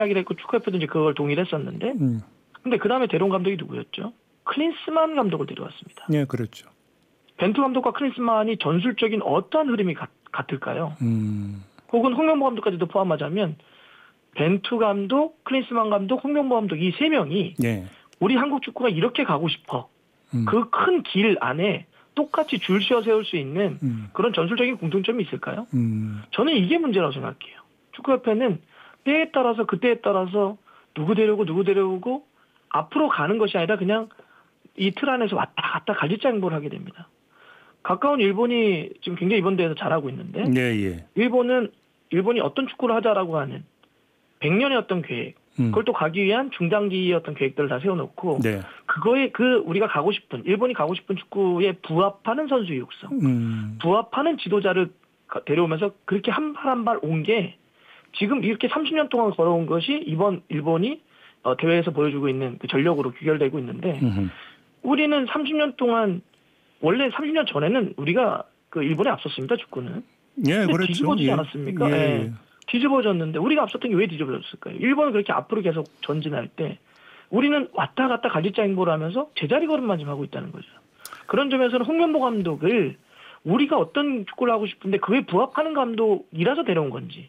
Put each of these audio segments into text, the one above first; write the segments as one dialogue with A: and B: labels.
A: 이야기를 했고 축구협회도 이제 그걸 동의를 했었는데 근데 그 다음에 데려온 감독이 누구였죠? 클린스만 감독을 데려왔습니다.
B: 네, 그렇죠.
A: 벤투 감독과 클린스만이 전술적인 어떠한 흐름이 같을까요? 혹은 홍명보 감독까지도 포함하자면 벤투 감독, 클린스만 감독, 홍명보 감독 이 세 명이
B: 네.
A: 우리 한국 축구가 이렇게 가고 싶어. 그 큰 길 안에 똑같이 줄 씌워 세울 수 있는 그런 전술적인 공통점이 있을까요? 저는 이게 문제라고 생각해요. 축구협회는 때에 따라서 그때에 따라서 누구 데려오고 앞으로 가는 것이 아니라 그냥 이 틀 안에서 왔다 갔다 갈리짱보를 하게 됩니다. 가까운 일본이 지금 굉장히 이번 대회에서 잘하고 있는데
B: 네,
A: 일본이 어떤 축구를 하자라고 하는 100년의 어떤 계획 그걸 또 가기 위한 중장기의 어떤 계획들을 다 세워놓고
B: 네.
A: 그거에 우리가 가고 싶은 일본이 가고 싶은 축구에 부합하는 선수 육성 부합하는 지도자를 데려오면서 그렇게 한 발 한 발 온 게 지금 이렇게 30년 동안 걸어온 것이 이번 일본이 대회에서 보여주고 있는 그 전력으로 귀결되고 있는데 우리는 30년 동안 원래 30년 전에는 우리가 그 일본에 앞섰습니다. 축구는.
B: 예, 그렇죠.
A: 뒤집어지지 않았습니까? 예. 뒤집어졌는데 우리가 앞섰던 게 왜 뒤집어졌을까요? 일본은 그렇게 앞으로 계속 전진할 때 우리는 왔다 갔다 갈리짱보를 하면서 제자리 걸음만 좀 하고 있다는 거죠. 그런 점에서는 홍명보 감독을 우리가 어떤 축구를 하고 싶은데 그에 부합하는 감독이라서 데려온 건지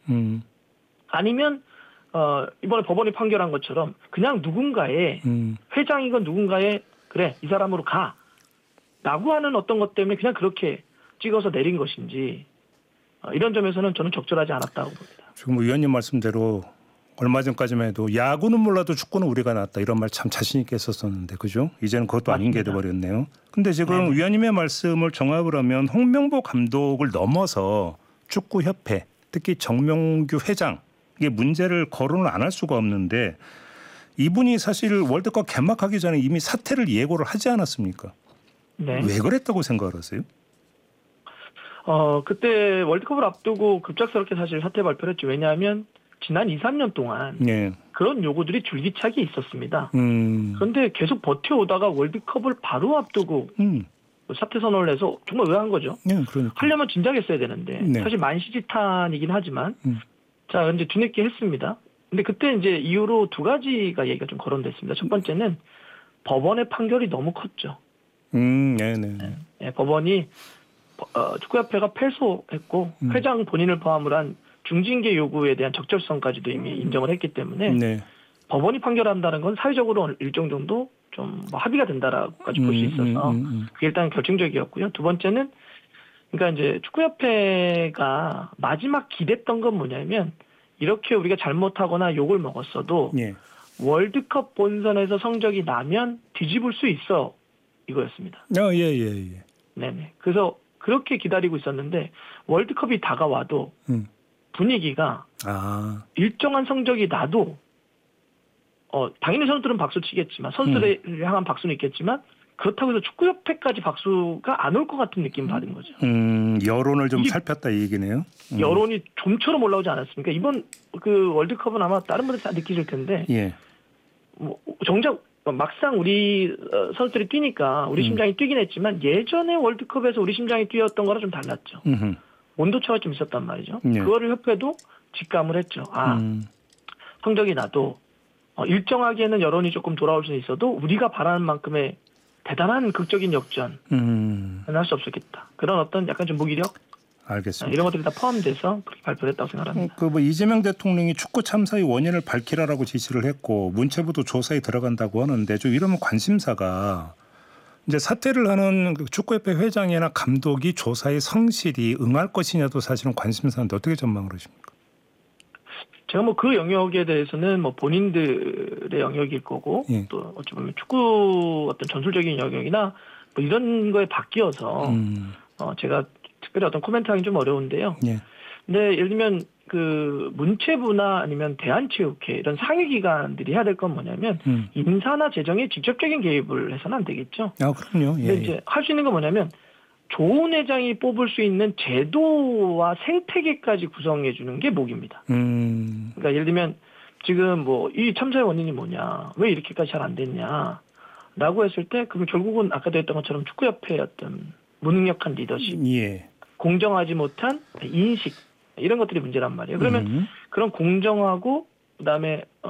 A: 아니면 이번에 법원이 판결한 것처럼 그냥 누군가의 회장이건 누군가의 그래 이 사람으로 가 라고 하는 어떤 것 때문에 그냥 그렇게 찍어서 내린 것인지 이런 점에서는 저는 적절하지 않았다고 봅니다.
B: 지금 위원님 말씀대로 얼마 전까지만 해도 야구는 몰라도 축구는 우리가 낫다 이런 말 참 자신 있게 했었는데 그죠? 이제는 그것도 맞습니다. 아닌 게 돼버렸네요. 근데 지금 네네. 위원님의 말씀을 정합을 하면 홍명보 감독을 넘어서 축구협회 특히 정명규 회장 이게 문제를 거론을 안 할 수가 없는데 이분이 사실 월드컵 개막하기 전에 이미 사퇴를 예고를 하지 않았습니까? 네. 왜 그랬다고 생각을 하세요?
A: 그때 월드컵을 앞두고 급작스럽게 사실 사퇴 발표를 했죠. 왜냐하면 지난 2, 3년 동안 네. 그런 요구들이 줄기차게 있었습니다. 그런데 계속 버텨오다가 월드컵을 바로 앞두고 사퇴 선언을 해서 정말 의아한 거죠. 네, 그러니까. 하려면 진작에 했어야 되는데 네. 사실 만시지탄이긴 하지만 자 이제 뒤늦게 했습니다. 근데 그때 이제 이후로 두 가지가 얘기가 좀 거론됐습니다. 첫 번째는 법원의 판결이 너무 컸죠.
B: 네네.
A: 네, 법원이 축구협회가 패소했고 회장 본인을 포함을 한 중징계 요구에 대한 적절성까지도 이미 인정을 했기 때문에 네. 법원이 판결한다는 건 사회적으로 일정 정도 좀 합의가 된다라고까지 볼 수 있어서 그게 일단 결정적이었고요. 두 번째는 그러니까 이제 축구협회가 마지막 기댔던 건 뭐냐면 이렇게 우리가 잘못하거나 욕을 먹었어도 네. 월드컵 본선에서 성적이 나면 뒤집을 수 있어 이거였습니다.
B: 예.
A: 네네. 그래서 그렇게 기다리고 있었는데 월드컵이 다가와도 분위기가 일정한 성적이 나도 당연히 선수들은 박수 치겠지만 선수들을 향한 박수는 있겠지만 그렇다고 해서 축구협회까지 박수가 안 올 것 같은 느낌 받은 거죠.
B: 여론을 좀 살폈다 이 얘기네요.
A: 여론이 좀처럼 올라오지 않았습니까? 이번 그 월드컵은 아마 다른 분들 다 느끼실 텐데 예. 뭐 정작 막상 우리 선수들이 뛰니까 우리 심장이 뛰긴 했지만 예전에 월드컵에서 우리 심장이 뛰었던 거랑 좀 달랐죠. 온도차가 좀 있었단 말이죠. 네. 그거를 협회도 직감을 했죠. 성적이 나도 일정하게는 여론이 조금 돌아올 수는 있어도 우리가 바라는 만큼의 대단한 극적인 역전은 할 수 없었겠다. 그런 어떤 약간 좀 무기력?
B: 알겠습니다.
A: 이런 것들이 다 포함돼서 그렇게 발표를 했다고 생각합니다.
B: 그 이재명 대통령이 축구 참사의 원인을 밝히라라고 지시를 했고 문체부도 조사에 들어간다고 하는데 좀 이러면 관심사가 이제 사퇴를 하는 축구협회 회장이나 감독이 조사에 성실히 응할 것이냐도 사실은 관심사인데 어떻게 전망을 하십니까?
A: 제가 뭐 그 영역에 대해서는 뭐 본인들의 영역일 거고 예. 또 어찌 보면 축구 어떤 전술적인 영역이나 뭐 이런 거에 바뀌어서 제가 특별히 어떤 코멘트하기 좀 어려운데요. 예. 근데 예를 들면 그 문체부나 아니면 대한체육회 이런 상위기관들이 해야 될 건 뭐냐면 인사나 재정에 직접적인 개입을 해서는 안 되겠죠.
B: 그럼요. 예.
A: 근데 이제 할 수 있는 건 뭐냐면 좋은 회장이 뽑을 수 있는 제도와 생태계까지 구성해 주는 게 목입니다. 그러니까 예를 들면 지금 뭐 이 참사의 원인이 뭐냐, 왜 이렇게까지 잘 안 됐냐라고 했을 때 그럼 결국은 아까도 했던 것처럼 축구협회의 어떤 무능력한 리더십, 예. 공정하지 못한 인식 이런 것들이 문제란 말이에요. 그러면 그런 공정하고 그다음에